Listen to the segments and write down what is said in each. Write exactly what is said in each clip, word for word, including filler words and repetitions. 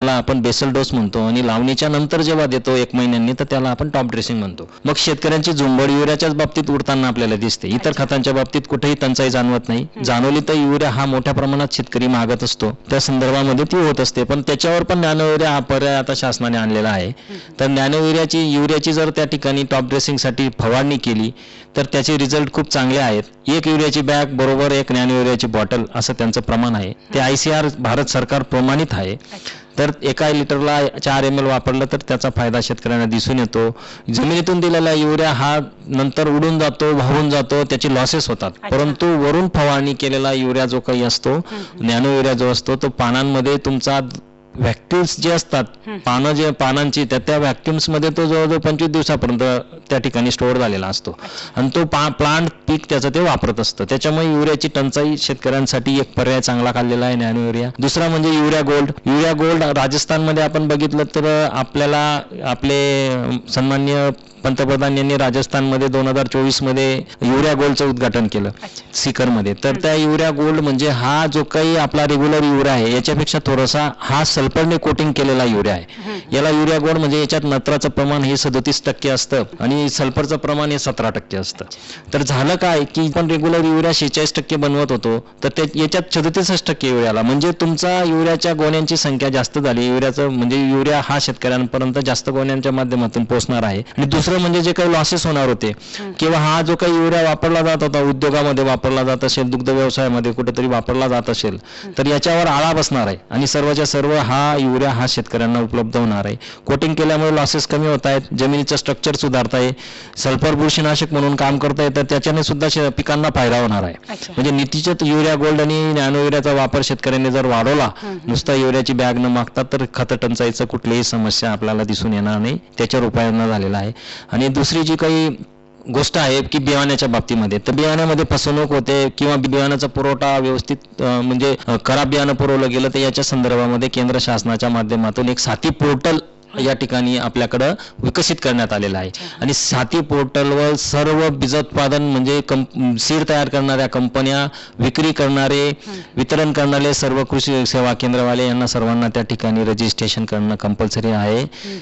त्याला आपण basal dose म्हणतो आणि लावणीच्या नंतर जेव्हा देतो एक महिन्यांनी तर त्याला आपण टॉप ड्रेसिंग म्हणतो. मग शेतकऱ्यांची झुंबड युरियाच्याच बाबतीत उडताना आपल्याला दिसते. इतर खतांच्या बाबतीत कुठेही टंचाई जाणवत नाही. जाणवली तर युरिया हा मोठ्या प्रमाणात शेतकरी मागत असतो, त्या संदर्भामध्ये ती होत असते. पण त्याच्यावर पण नॅनो युरिया हा पर्याय आता शासनाने आणलेला आहे. तर नॅनो युरियाची युरियाची जर त्या ठिकाणी टॉप ड्रेसिंगसाठी फवारणी केली तर त्याचे रिझल्ट खूप चांगले आहेत. एक युरियाची बॅग बरोबर एक नॅनो युरियाची बॉटल असं त्यांचं प्रमाण आहे. ते आय सी आर भारत सरकार प्रमाणित आहे. तर एका लिटरला चार एम एल वापरलं तर त्याचा फायदा शेतकऱ्यांना दिसून येतो. जमिनीतून दिलेला युरिया हा नंतर उडून जातो, वाहून जातो, त्याची लॉसेस होतात. परंतु वरून फवारणी केलेला युरिया जो काही असतो, नॅनो युरिया जो असतो, तो पानांमध्ये तुमचा व्हॅक्युम्स जे असतात, पानं जे पानांची त्या त्या व्हॅक्युम्स मध्ये तो जवळजवळ पंचवीस दिवसापर्यंत त्या ठिकाणी स्टोअर झालेला असतो आणि तो पा प्लांट पीक त्याचं ते वापरत असतं. त्याच्यामुळे युरियाची टंचाई शेतकऱ्यांसाठी एक पर्याय चांगला काढलेला आहे नॅनो युरिया. दुसरा म्हणजे युरिया गोल्ड. युरिया गोल्ड राजस्थानमध्ये आपण बघितलं तर आपल्याला आपले सन्माननीय पंतप्रधान यांनी राजस्थानमध्ये दोन हजार चोवीस मध्ये युरिया गोल्डचं उद्घाटन केलं सीकरमध्ये. तर त्या युरिया गोल्ड म्हणजे हा जो काही आपला रेग्युलर युरिया आहे याच्यापेक्षा थोडासा हा सल्फरने कोटिंग केलेला युरिया आहे. याला युरिया गोल्ड म्हणजे याच्यात नत्राचं प्रमाण हे सदोतीस टक्के असतं आणि सल्फरचं प्रमाण हे सतरा टक्के असतं. तर झालं काय की आपण रेग्युलर युरिया शेहेचाळीस टक्के बनवत होतो तर ते याच्यात सदतीस टक्के युरियाला म्हणजे तुमचा युरियाच्या गोण्यांची संख्या जास्त झाली. युरियाचं म्हणजे युरिया हा शेतकऱ्यांपर्यंत जास्त गोण्यांच्या माध्यमातून पोहोचणार आहे. आणि दुसरं म्हणजे जे काही लॉसेस होणार होते किंवा हा जो काही युरिया वापरला जात होता उद्योगामध्ये वापरला जात असेल, दुग्ध व्यवसायामध्ये कुठेतरी वापरला जात असेल तर याच्यावर आळा बसणार आहे आणि सर्वच्या सर्व हा युरिया हा शेतकऱ्यांना उपलब्ध होणार आहे. कोटिंग केल्यामुळे लॉसेस कमी होत आहेत, जमिनीचं स्ट्रक्चर सुधारत आहे, सल्फर बुरशीनाशक म्हणून काम करत आहे, तर त्याच्याने सुद्धा पिकांना फायदा होणार आहे. म्हणजे नितीचत युरिया गोल्ड आणि नॅनो युरियाचा वापर शेतकऱ्यांनी जर वाढवला, नुसता युरियाची बॅग न मागता, तर खत टंचाईचं कुठलीही समस्या आपल्याला दिसून येणार नाही. त्याच्यावर उपाययोजना झालेला आहे. आणि दुसरी जी काही गोष्ट आहे की बियाण्याच्या बाबतीमध्ये, तर बियाण्यामध्ये फसवणूक होते किंवा बियाण्याचा पुरवठा व्यवस्थित म्हणजे खराब बियाणं पुरवलं गेलं तर याच्या संदर्भामध्ये केंद्र शासनाच्या माध्यमातून एक साथी पोर्टल या ठिकाणी आपल्याकडं विकसित करण्यात आलेला आहे. आणि साथी पोर्टलवर सर्व बीजोत्पादन म्हणजे सीड तयार करणाऱ्या कंपन्या, विक्री करणारे, वितरण करणारे सर्व कृषी सेवा केंद्रवाले यांना सर्वांना त्या ठिकाणी रजिस्ट्रेशन करणं कंपल्सरी आहे.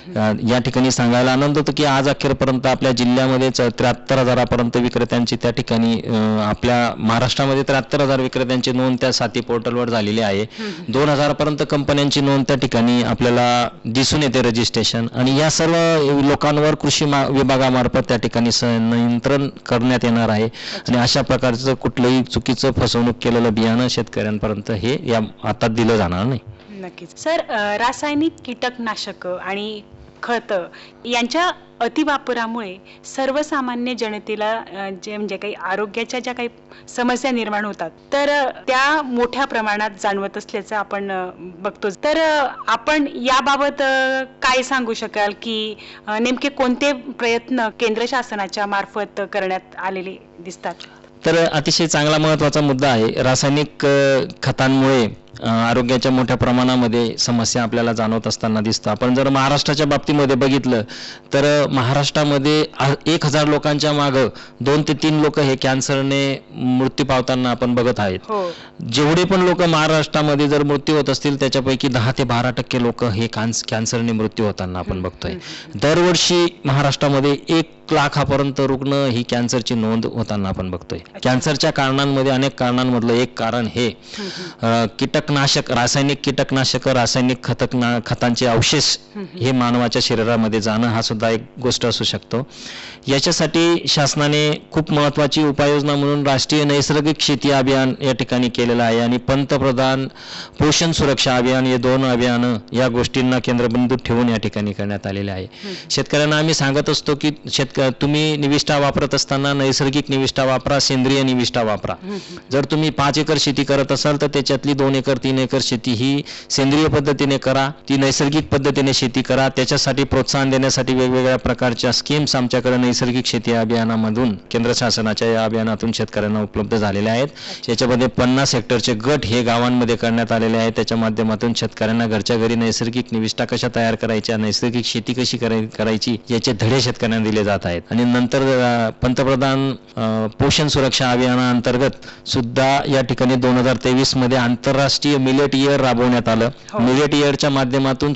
या ठिकाणी सांगायला आनंद होतो की आज अखेरपर्यंत आपल्या जिल्ह्यामध्ये त्र्याहत्तर हजारापर्यंत विक्रेत्यांची त्या ठिकाणी आपल्या महाराष्ट्रामध्ये त्र्याहत्तर हजार विक्रेत्यांची नोंद त्या साथी पोर्टलवर झालेली आहे. दोन हजारापर्यंत कंपन्यांची नोंद त्या ठिकाणी आपल्याला दिसून येते रजिस्ट्रेशन. आणि या सर्व लोकांवर कृषी विभागामार्फत त्या ठिकाणी नियंत्रण करण्यात येणार आहे आणि अशा प्रकारचं कुठलंही चुकीचं फसवणूक केलेलं बियाणं शेतकऱ्यांपर्यंत हे या आता दिलं जाणार नाही. नक्कीच सर, रासायनिक कीटकनाशक आणि खत यांच्या अतिवापरामुळे सर्वसामान्य जनतेला जे म्हणजे काही आरोग्याच्या ज्या काही समस्या निर्माण होतात तर त्या मोठ्या प्रमाणात जाणवत असल्याचं आपण बघतो. तर आपण याबाबत काय सांगू शकाल की नेमके कोणते प्रयत्न केंद्र शासनाच्या मार्फत करण्यात आलेले दिसतात? तर अतिशय चांगला महत्त्वाचा मुद्दा आहे. रासायनिक खतांमुळे आरोग्याच्या मोठ्या प्रमाणामध्ये समस्या आपल्याला जाणवत असताना दिसतं. आपण जर महाराष्ट्राच्या बाबतीमध्ये बघितलं तर महाराष्ट्रामध्ये एक हजार लोकांच्या मागं दोन ते तीन लोक हे कॅन्सरने मृत्यू पावताना आपण बघत आहेत. जेवढे पण लोक महाराष्ट्रामध्ये जर मृत्यू होत असतील त्याच्यापैकी दहा ते बारा टक्के लोक हे कॅन्सरने मृत्यू होताना आपण बघतोय. दरवर्षी महाराष्ट्रामध्ये एक लाखापर्यंत रुग्ण ही कॅन्सरची नोंद होताना आपण बघतोय. कॅन्सरच्या कारणांमध्ये अनेक कारणांमधलं एक कारण हे कीटकनाशक, रासायनिक कीटकनाशक, रासायनिक खतकना खतांचे अवशेष हे मानवाच्या शरीरामध्ये जाणं हा सुद्धा एक गोष्ट असू शकतो. याच्यासाठी शासनाने खूप महत्त्वाची उपाययोजना म्हणून राष्ट्रीय नैसर्गिक शेती अभियान या ठिकाणी केलेलं आहे आणि पंतप्रधान पोषण सुरक्षा अभियान हे दोन अभियान या गोष्टींना केंद्रबिंदू ठेवून या ठिकाणी करण्यात आलेले आहे. शेतकऱ्यांना आम्ही सांगत असतो की शेतक तुम्ही निविष्ठा वापरत असताना नैसर्गिक निविष्ठा वापरा, सेंद्रिय निविष्ठा वापरा. जर तुम्ही पाच एकर शेती करत असाल तर त्याच्यातली दोन एकर तीन एकर शेती ही सेंद्रिय पद्धतीने करा, ती नैसर्गिक पद्धतीने शेती करा. त्याच्यासाठी प्रोत्साहन देण्यासाठी वेगवेगळ्या प्रकारच्या स्कीम्स आमच्याकडे नैसर्गिक शेती अभियानामधून केंद्र शासनाच्या या अभियानातून शेतकऱ्यांना उपलब्ध झालेले आहेत. याच्यामध्ये पन्नास हेक्टरचे गट हे गावांमध्ये करण्यात आलेले आहेत. त्याच्या माध्यमातून शेतकऱ्यांना घरच्या घरी नैसर्गिक निविष्ठा कशा तयार करायच्या, नैसर्गिक शेती कशी करायची याचे धडे शेतकऱ्यांना दिले जात आहेत. आणि नंतर पंतप्रधान पोषण सुरक्षा अभियानाअंतर्गत सुद्धा या ठिकाणी दोन हजार तेवीस मध्ये आंतरराष्ट्रीय मिलेट इयर राबवण्यात आलं. मिलेट इयरच्या माध्यमातून